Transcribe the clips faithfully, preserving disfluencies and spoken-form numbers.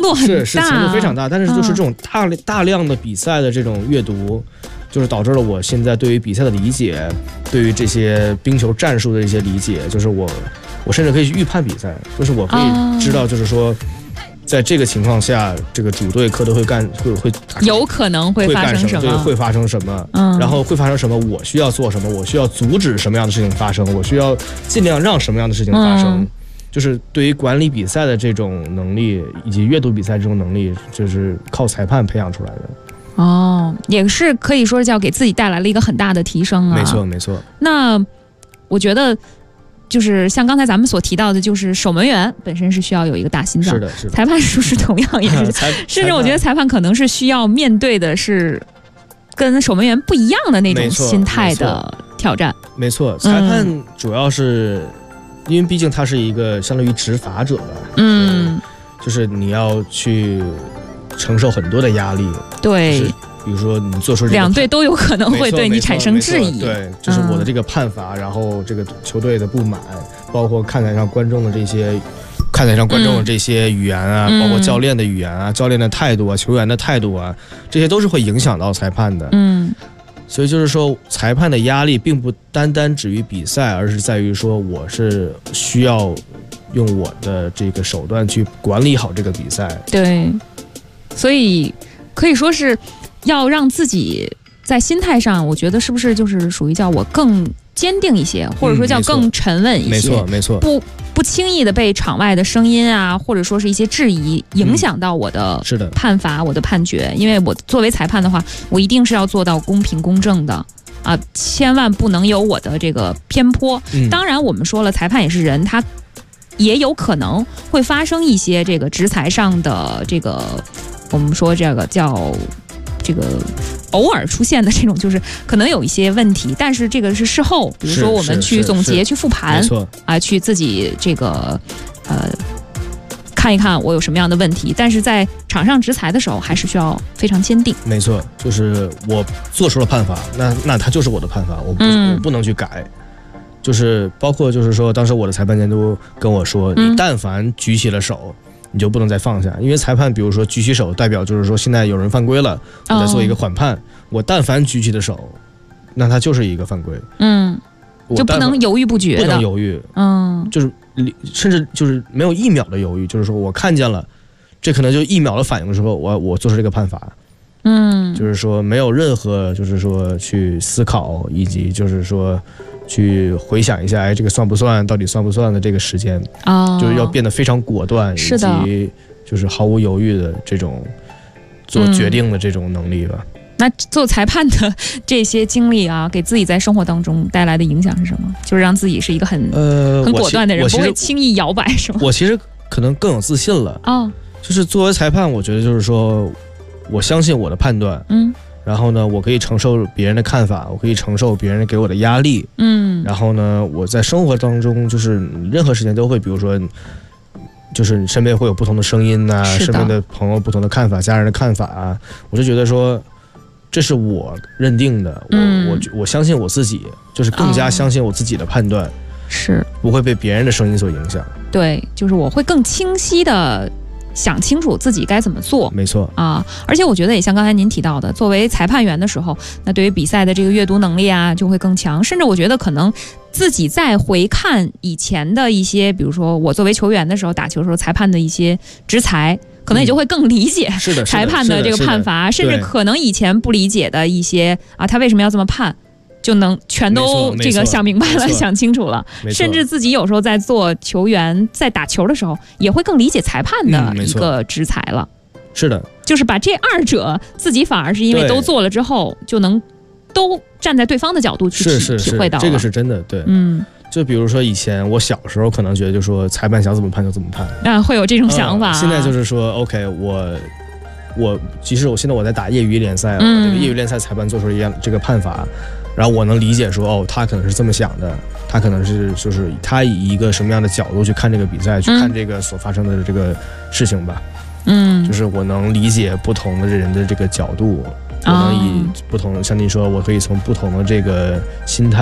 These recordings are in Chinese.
度很大， 是是强度非常大，但是就是这种大、嗯、大量的比赛的这种阅读，就是导致了我现在对于比赛的理解，对于这些冰球战术的一些理解，就是我我甚至可以去预判比赛，就是我可以知道，就是说。在这个情况下，这个主队可能会干会会有可能会发生什么， 对，会发生什么， 嗯， 然后会发生什么，我需要做什么，我需要阻止什么样的事情发生，我需要尽量让什么样的事情发生，嗯、就是对于管理比赛的这种能力以及阅读比赛这种能力，就是靠裁判培养出来的。 哦，也是可以说是叫给自己带来了一个很大的提升啊。 没错，没错。 那我觉得。就是像刚才咱们所提到的，就是守门员本身是需要有一个大心脏， 是的，是的。 裁判是不是同样也是？甚至我觉得裁判可能是需要面对的是跟守门员不一样的那种心态的挑战。 没错，裁判主要是、嗯、因为毕竟他是一个相当于执法者吧， 嗯， 就是你要去承受很多的压力， 对。就是比如说你做出这个两队都有可能会对你产生质疑， 对，就是我的这个判罚、嗯，然后这个球队的不满，包括看台上观众的这些，看台上观众的这些语言啊、嗯，包括教练的语言啊、教练的态度啊、球员的态度啊，这些都是会影响到裁判的。 嗯， 所以就是说，裁判的压力并不单单止于比赛，而是在于说我是需要用我的这个手段去管理好这个比赛。 对，所以可以说是。要让自己在心态上，我觉得是不是就是属于叫我更坚定一些，或者说叫更沉稳一些， 没错没错， 不不轻易的被场外的声音啊，或者说是一些质疑影响到我的是的判罚，我的判决，因为我作为裁判的话，我一定是要做到公平公正的啊，千万不能有我的这个偏颇。 嗯、 当然，我们说了，裁判也是人，他也有可能会发生一些这个执裁上的这个，我们说这个叫。这个偶尔出现的这种，就是可能有一些问题，但是这个是事后，比如说我们去总结、去复盘，啊，去自己这个呃看一看我有什么样的问题，但是在场上执裁的时候，还是需要非常坚定。 没错，就是我做出了判罚，那那它就是我的判罚，我不、嗯、我不能去改。就是包括就是说，当时我的裁判监督跟我说，你但凡举起了手。你就不能再放下，因为裁判比如说举起手代表就是说现在有人犯规了，我在做一个缓判、哦、我但凡举起的手那它就是一个犯规， 嗯，就不能犹豫不决的， 不能犹豫， 嗯， 就是甚至就是没有一秒的犹豫，就是说我看见了这可能就一秒的反应的时候我我做出这个判罚， 嗯， 就是说没有任何就是说去思考以及就是说去回想一下，哎，这个算不算？到底算不算的这个时间， 哦， 就是要变得非常果断，以及就是毫无犹豫的这种做决定的这种能力吧。 嗯、那做裁判的这些经历啊，给自己在生活当中带来的影响是什么？就是让自己是一个很呃很果断的人，不会轻易摇摆，是吗？ 我其实可能更有自信了。 哦， 就是作为裁判，我觉得就是说，我相信我的判断。 嗯。 然后呢，我可以承受别人的看法，我可以承受别人给我的压力， 嗯。 然后呢，我在生活当中，就是任何事情都会，比如说，就是身边会有不同的声音呐、啊，身边的朋友不同的看法，家人的看法啊，我就觉得说，这是我认定的，我、嗯、我我相信我自己，就是更加相信我自己的判断，哦、 是不会被别人的声音所影响。 对，就是我会更清晰的。想清楚自己该怎么做， 没错啊！而且我觉得也像刚才您提到的，作为裁判员的时候，那对于比赛的这个阅读能力啊就会更强。甚至我觉得可能自己在回看以前的一些，比如说我作为球员的时候打球的时候，裁判的一些执裁，可能也就会更理解裁判的这个判罚，甚至可能以前不理解的一些啊，他为什么要这么判。就能全都这个想明白了，想清楚了，甚至自己有时候在做球员在打球的时候，也会更理解裁判的一个执裁了。 嗯、是的， 就是把这二者自己反而是因为都做了之后，就能都站在对方的角度去体是是是体会到了。 这个是真的，对， 嗯。 就比如说以前我小时候可能觉得就说裁判想怎么判就怎么判， 啊，会有这种想法、啊嗯。现在就是说 ，OK， 我我即使我现在我在打业余联赛， 嗯、 这个业余联赛裁判做出一样这个判罚。然后我能理解说，哦，他可能是这么想的，他可能是就是他以一个什么样的角度去看这个比赛，去看这个所发生的这个事情吧。 嗯， 就是我能理解不同的人的这个角度，我能以不同的，像你说，我可以从不同的这个心态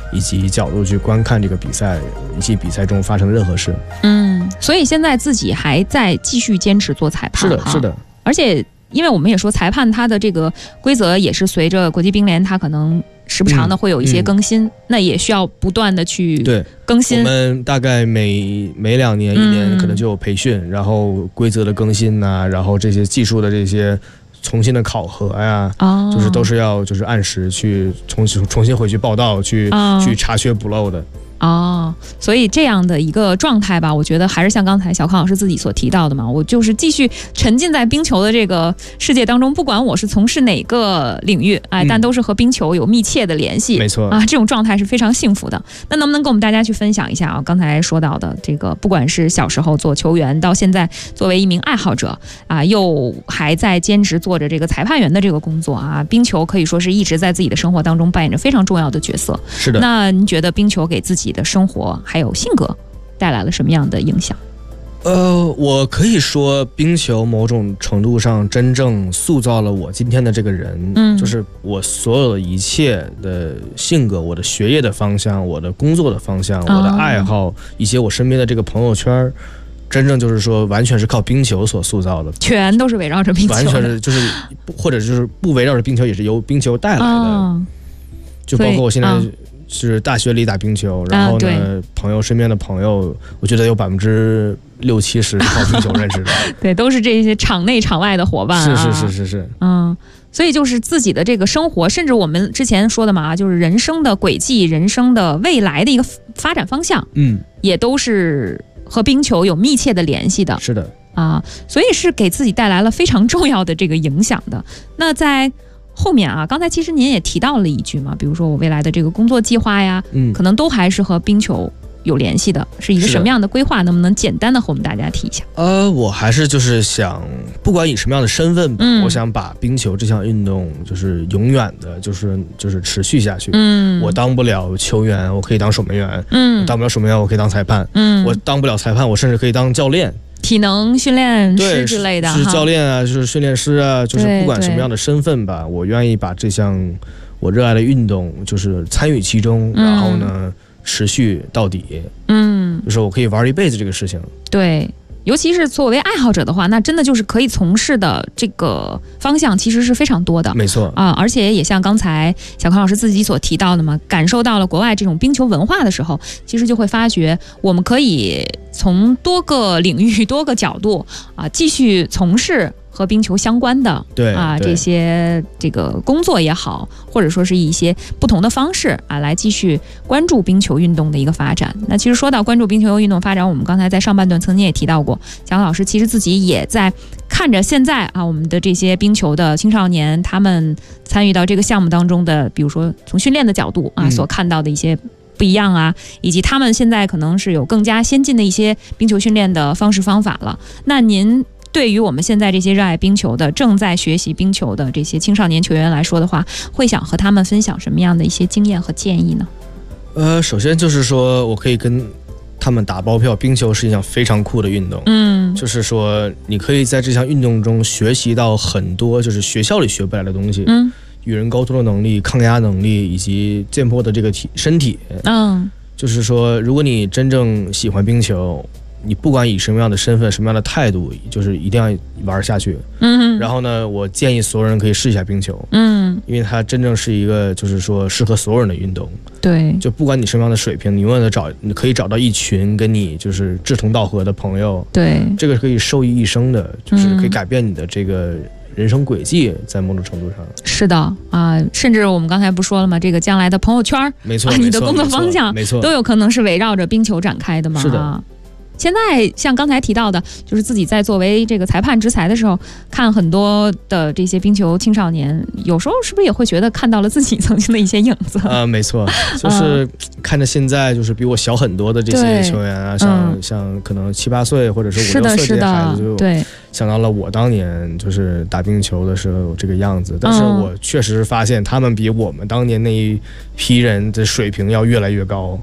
以及角度去观看这个比赛以及比赛中发生的任何事。 嗯，所以现在自己还在继续坚持做裁判。 是的，是的， 而且因为我们也说裁判它的这个规则也是随着国际冰联它可能时不常的会有一些更新，嗯嗯、那也需要不断的去更新。 我们大概每每两年、一年可能就有培训，嗯、然后规则的更新呐、啊，然后这些技术的这些重新的考核呀，哦、就是都是要就是按时去重新重新回去报道，去、哦、去查缺补漏的。 哦，所以这样的一个状态吧，我觉得还是像刚才小康老师自己所提到的嘛，我就是继续沉浸在冰球的这个世界当中，不管我是从事哪个领域，哎，但都是和冰球有密切的联系， 没错啊，这种状态是非常幸福的。那能不能跟我们大家去分享一下啊？刚才说到的这个，不管是小时候做球员，到现在作为一名爱好者啊，又还在兼职做着这个裁判员的这个工作啊，冰球可以说是一直在自己的生活当中扮演着非常重要的角色。 是的。 那您觉得冰球给自己的生活还有性格带来了什么样的影响？ 呃，我可以说冰球某种程度上真正塑造了我今天的这个人，嗯，就是我所有的一切的性格，我的学业的方向，我的工作的方向，我的爱好，以及我身边的这个朋友圈，真正就是说完全是靠冰球所塑造的， 全都是围绕着冰球， 完全是就是或者就是不围绕着冰球，也是由冰球带来的，哦、就包括我现在。是大学里打冰球，然后呢，啊、朋友身边的朋友，我觉得有百分之六七十是靠冰球认识的。 对，都是这些场内场外的伙伴、啊。 是是是是是。 嗯，所以就是自己的这个生活，甚至我们之前说的嘛，就是人生的轨迹、人生的未来的一个发展方向，嗯，也都是和冰球有密切的联系的。 是的。 啊，所以是给自己带来了非常重要的这个影响的。那在后面啊，刚才其实您也提到了一句嘛，比如说我未来的这个工作计划呀，嗯，可能都还是和冰球有联系的，是一个什么样的规划？能不能简单的和我们大家提一下？ 呃，我还是就是想，不管以什么样的身份吧，嗯、我想把冰球这项运动就是永远的，就是就是持续下去。嗯，我当不了球员，我可以当守门员。嗯，我当不了守门员，我可以当裁判。嗯，我当不了裁判，我甚至可以当教练。 体能训练师之类的， 是教练啊，就是训练师啊，就是不管什么样的身份吧，我愿意把这项我热爱的运动就是参与其中，嗯、然后呢持续到底。嗯，就是我可以玩一辈子这个事情。 对。尤其是作为爱好者的话，那真的就是可以从事的这个方向其实是非常多的， 没错啊，而且也像刚才小康老师自己所提到的嘛，感受到了国外这种冰球文化的时候，其实就会发觉我们可以从多个领域、多个角度啊，继续从事和冰球相关的对啊这些这个工作也好，或者说是一些不同的方式啊，来继续关注冰球运动的一个发展。那其实说到关注冰球运动发展，我们刚才在上半段曾经也提到过，小康老师其实自己也在看着现在啊我们的这些冰球的青少年，他们参与到这个项目当中的，比如说从训练的角度啊、嗯、所看到的一些不一样啊，以及他们现在可能是有更加先进的一些冰球训练的方式方法了。那您对于我们现在这些热爱冰球的、正在学习冰球的这些青少年球员来说的话，会想和他们分享什么样的一些经验和建议呢？ 呃，首先就是说我可以跟他们打包票，冰球是一项非常酷的运动。嗯，就是说你可以在这项运动中学习到很多就是学校里学不来的东西。嗯，与人沟通的能力、抗压能力以及健魄的这个体身体。嗯，就是说如果你真正喜欢冰球，你不管以什么样的身份、什么样的态度，就是一定要玩下去。嗯，然后呢，我建议所有人可以试一下冰球。嗯，因为它真正是一个就是说适合所有人的运动。 对， 就不管你什么样的水平，你永远的找，你可以找到一群跟你就是志同道合的朋友。 对， 这个可以受益一生的，就是可以改变你的这个人生轨迹，在某种程度上。 是的啊、呃，甚至我们刚才不说了吗？这个将来的朋友圈， 没错， 啊、你的工作方向， 没错， 都有可能是围绕着冰球展开的嘛。 是的。 现在像刚才提到的，就是自己在作为这个裁判执裁的时候，看很多的这些冰球青少年，有时候是不是也会觉得看到了自己曾经的一些影子啊、呃？没错，就是看着现在就是比我小很多的这些球员啊，像、嗯、像可能七八岁或者是五六岁这些孩子，就对想到了我当年就是打冰球的时候这个样子。但是我确实发现他们比我们当年那一批人的水平要越来越高。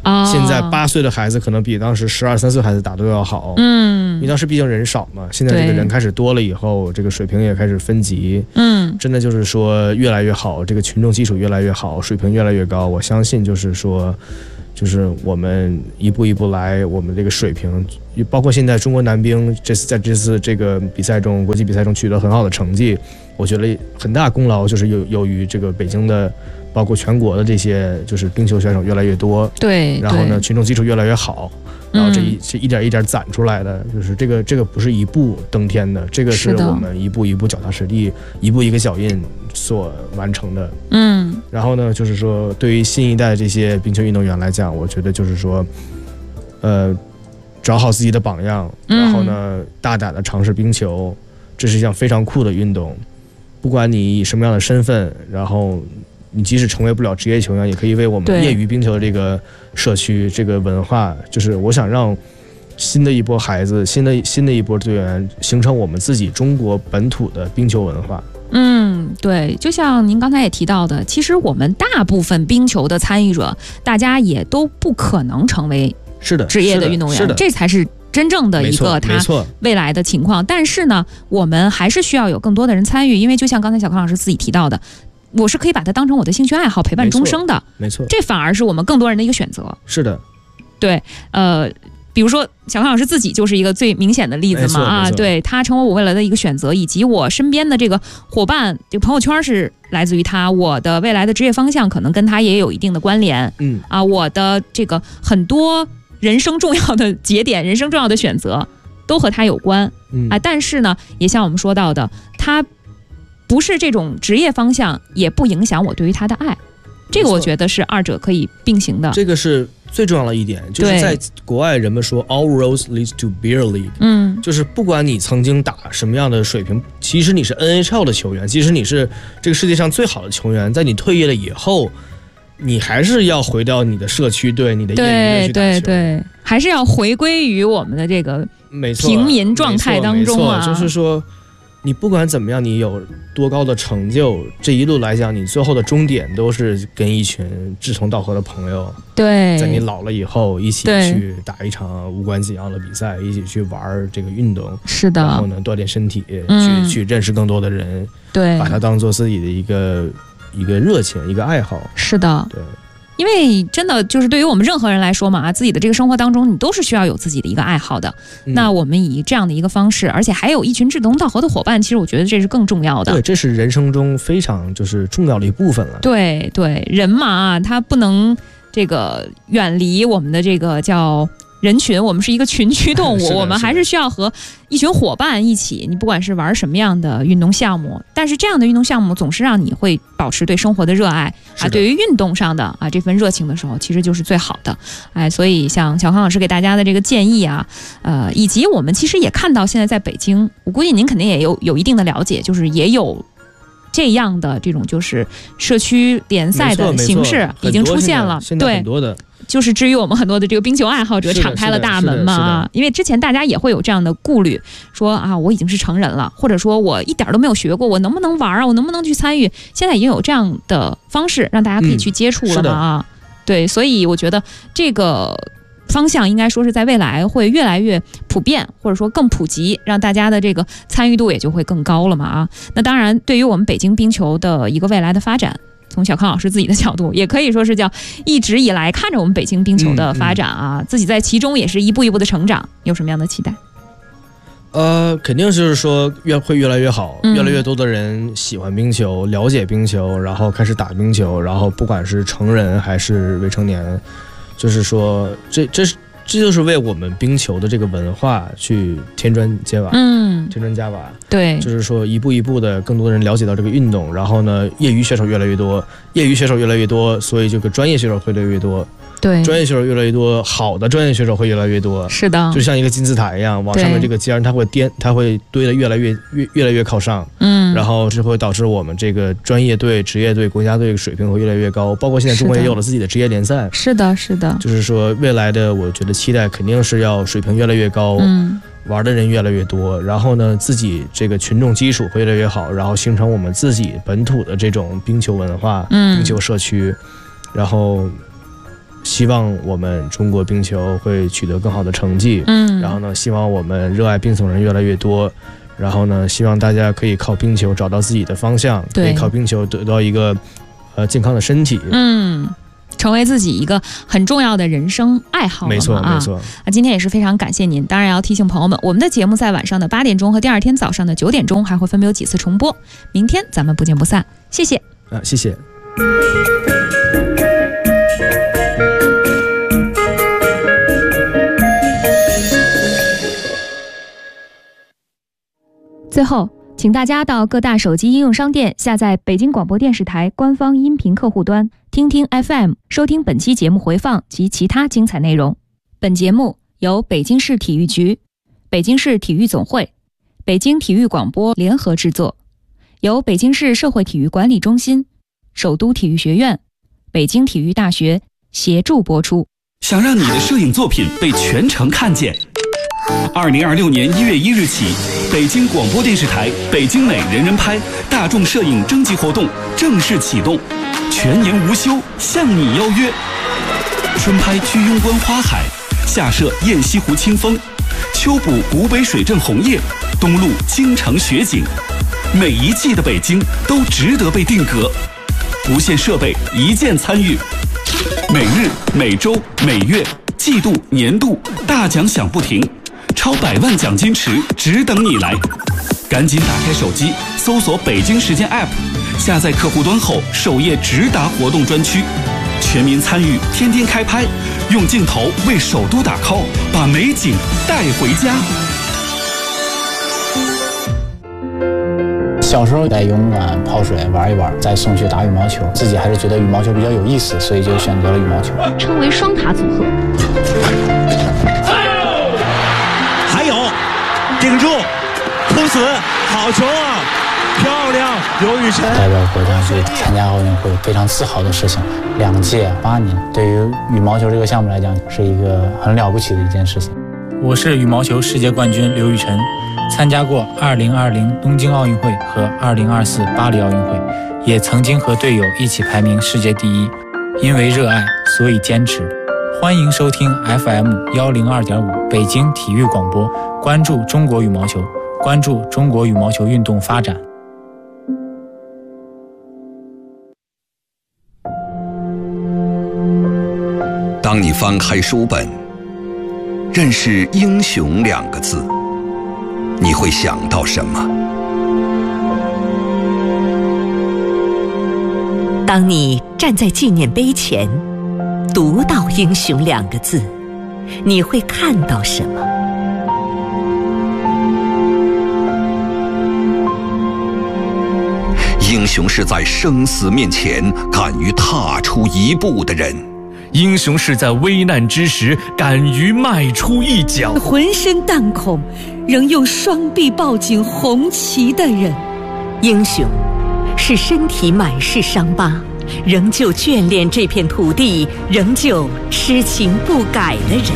啊， 现在八岁的孩子可能比当时十二三岁孩子打都要好。 嗯， 因为当时毕竟人少嘛，现在这个人开始多了以后，这个水平也开始分级。 嗯， 真的就是说越来越好，这个群众基础越来越好，水平越来越高。我相信就是说。就是我们一步一步来，我们这个水平，包括现在中国男兵这次在这次这个比赛中，国际比赛中取得很好的成绩，我觉得很大功劳就是由由于这个北京的，包括全国的这些就是冰球选手越来越多， 对， 然后呢，群众基础越来越好，然后这一这一点一点攒出来的，就是这个这个不是一步登天的，这个是我们一步一步脚踏实地，一步一个脚印所完成的。 嗯， 然后呢，就是说对于新一代这些冰球运动员来讲，我觉得就是说，呃，找好自己的榜样，然后呢，大胆的尝试冰球，这是一项非常酷的运动。不管你以什么样的身份，然后你即使成为不了职业球员，也可以为我们业余冰球的这个社区、这个文化，就是我想让新的一波孩子、新的新的一波队员形成我们自己中国本土的冰球文化。 嗯，对，就像您刚才也提到的，其实我们大部分冰球的参与者，大家也都不可能成为是的职业的运动员， 是的， 这才是真正的一个他未来的情况。但是呢，我们还是需要有更多的人参与，因为就像刚才小康老师自己提到的，我是可以把它当成我的兴趣爱好陪伴终生的， 没错， 这反而是我们更多人的一个选择。 是的， 对，呃。比如说小康老师自己就是一个最明显的例子嘛啊，对，他成为我未来的一个选择，以及我身边的这个伙伴，这个朋友圈是来自于他，我的未来的职业方向可能跟他也有一定的关联， 嗯啊，我的这个很多人生重要的节点、人生重要的选择都和他有关， 嗯啊，但是呢，也像我们说到的，他不是这种职业方向，也不影响我对于他的爱，这个我觉得是二者可以并行的， 这个是。最重要的一点就是在国外，人们说 all roads lead to beer league， 嗯， 就是不管你曾经打什么样的水平，其实你是 N H L 的球员，即使你是这个世界上最好的球员，在你退役了以后，你还是要回到你的社区队、你的业余队去打球， 对对对，还是要回归于我们的这个平民状态当中啊。 就是说，你不管怎么样，你有多高的成就，这一路来讲，你最后的终点都是跟一群志同道合的朋友， 对， 在你老了以后一起去打一场无关紧要的比赛，一起去玩这个运动， 是的， 然后呢锻炼身体， 嗯、 去去认识更多的人， 对， 把它当做自己的一个一个热情，一个爱好。 是的， 对。 因为真的就是对于我们任何人来说嘛，啊，自己的这个生活当中，你都是需要有自己的一个爱好的。嗯、那我们以这样的一个方式，而且还有一群志同道合的伙伴，其实我觉得这是更重要的。 对，这是人生中非常就是重要的一部分了。 对对，人嘛啊，他不能这个远离我们的这个叫人群，我们是一个群居动物，我们还是需要和一群伙伴一起。你不管是玩什么样的运动项目，但是这样的运动项目总是让你会保持对生活的热爱啊，对于运动上的啊这份热情的时候，其实就是最好的。哎，所以像小康老师给大家的这个建议啊，呃，以及我们其实也看到现在在北京，我估计您肯定也有有一定的了解，就是也有这样的这种就是社区联赛的形式已经出现了， 对，很多的。 就是至于我们很多的这个冰球爱好者敞开了大门嘛，因为之前大家也会有这样的顾虑，说啊我已经是成人了，或者说我一点都没有学过，我能不能玩啊，我能不能去参与？现在已经有这样的方式让大家可以去接触了嘛啊，嗯、对，所以我觉得这个方向应该说是在未来会越来越普遍，或者说更普及，让大家的这个参与度也就会更高了嘛啊。那当然，对于我们北京冰球的一个未来的发展。从小康老师自己的角度，也可以说是叫一直以来看着我们北京冰球的发展啊，嗯嗯、自己在其中也是一步一步的成长，有什么样的期待？ 呃，肯定就是说越会越来越好， 嗯、 越来越多的人喜欢冰球，了解冰球，然后开始打冰球，然后不管是成人还是未成年，就是说这这是。这就是为我们冰球的这个文化去添砖加瓦， 嗯， 添砖加瓦， 对， 就是说一步一步的，更多的人了解到这个运动，然后呢，业余选手越来越多，业余选手越来越多，所以这个专业选手会越来越多， 对， 专业选手越来越多，好的专业选手会越来越多， 是的， 就像一个金字塔一样，往上面这个尖它会颠，它会堆得越来越越越来越靠上， 嗯， 然后这会导致我们这个专业队、职业队、国家队水平会越来越高，包括现在中国也有了自己的职业联赛， 是的，是的， 就是说未来的，我觉得期待肯定是要水平越来越高， 嗯， 玩的人越来越多，然后呢，自己这个群众基础会越来越好，然后形成我们自己本土的这种冰球文化、 嗯， 冰球社区，然后希望我们中国冰球会取得更好的成绩， 嗯， 然后呢，希望我们热爱冰球人越来越多，然后呢，希望大家可以靠冰球找到自己的方向，可以靠冰球得到一个呃健康的身体， 嗯，成为自己一个很重要的人生爱好了嘛。 没错，没错。 啊，今天也是非常感谢您，当然要提醒朋友们，我们的节目在晚上的八点钟和第二天早上的九点钟还会分别有几次重播，明天咱们不见不散，谢谢。 啊，谢谢。 最后，请大家到各大手机应用商店下载北京广播电视台官方音频客户端，听听 F M， 收听本期节目回放及其他精彩内容。本节目由北京市体育局、北京市体育总会、北京体育广播联合制作，由北京市社会体育管理中心、首都体育学院、北京体育大学协助播出。 想让你的摄影作品被全城看见，二零二六年一月一日起，北京广播电视台北京美人人拍大众摄影征集活动正式启动，全年无休，向你邀约。春拍居庸关花海，夏摄雁西湖清风，秋捕古北水镇红叶，冬录京城雪景。每一季的北京都值得被定格，无线设备一键参与，每日、每周、每月、季度、年度大奖响不停，超百万奖金池只等你来！赶紧打开手机，搜索北京时间 App， 下载客户端后，首页直达活动专区，全民参与，天天开拍，用镜头为首都打 call， 把美景带回家。 小时候在游泳馆泡水玩一玩，再送去打羽毛球，自己还是觉得羽毛球比较有意思，所以就选择了羽毛球， 称为双塔组合。 还有顶住突死，好球啊，漂亮，刘雨辰代表国家去参加奥运会，非常自豪的事情。两届八年，对于羽毛球这个项目来讲，是一个很了不起的一件事情。 我是羽毛球世界冠军刘雨辰，参加过二零二零东京奥运会和二零二四巴黎奥运会，也曾经和队友一起排名世界第一。因为热爱，所以坚持。欢迎收听 F M 一零二点五 北京体育广播，关注中国羽毛球，关注中国羽毛球运动发展。 当你翻开书本，认识英雄两个字，你会想到什么？ 当你站在纪念碑前，读到英雄两个字，你会看到什么？ 英雄是在生死面前敢于踏出一步的人， 英雄是在危难之时敢于迈出一脚， 浑身弹孔仍用双臂抱紧红旗的人。 英雄是身体满是伤疤，仍旧眷恋这片土地，仍旧痴情不改的人。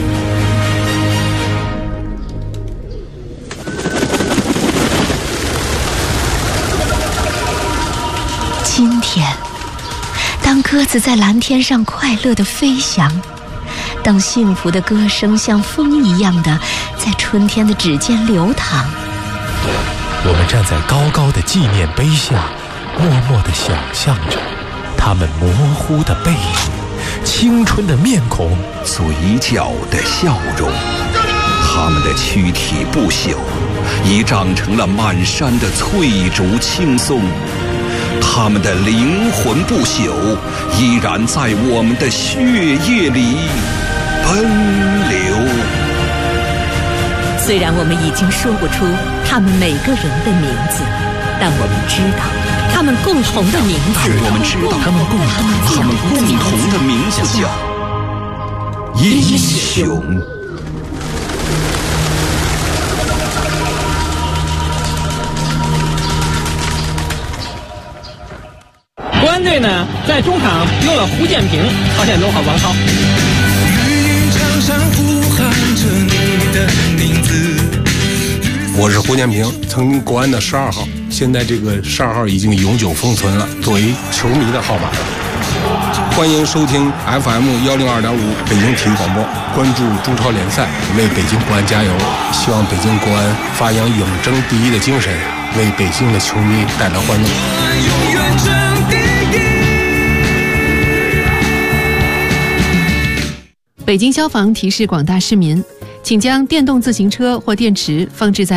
今天，当鸽子在蓝天上快乐地飞翔，当幸福的歌声像风一样的在春天的指尖流淌， 我们站在高高的纪念碑下，默默地想象着他们模糊的背影，青春的面孔， 嘴角的笑容。他们的躯体不朽，已长成了满山的翠竹青松。他们的灵魂不朽，依然在我们的血液里奔流。 虽然我们已经说不出他们每个人的名字，但我们知道他们共同的名字。 我们知道他们共同他们共同的名字叫英雄。 国安队呢，在中场用了胡建平、曹建东和王超。 我是胡建平，曾经国安的十二号，现在这个十二号已经永久封存了，作为球迷的号码了。 欢迎收听 F M 幺零二点五北京体育广播，关注中超联赛，为北京国安加油！希望北京国安发扬永争第一的精神，为北京的球迷带来欢乐。 北京消防提示广大市民，请将电动自行车或电池放置在